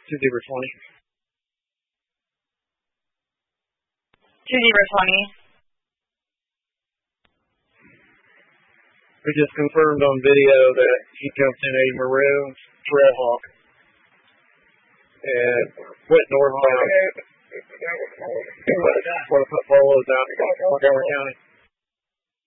December 20. December 20. We just confirmed on video that he jumped in a maroon Trailhawk and went northbound. Where the football was out in Montgomery County.